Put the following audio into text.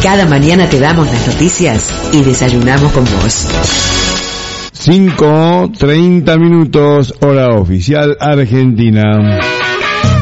Cada mañana te damos las noticias y desayunamos con vos. 5:30, hora oficial Argentina.